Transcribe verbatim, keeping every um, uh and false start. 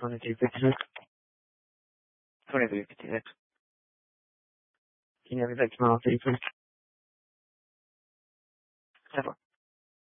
twenty-two fifty-six. twenty-three fifty-six. Can you have me back tomorrow, please? Several.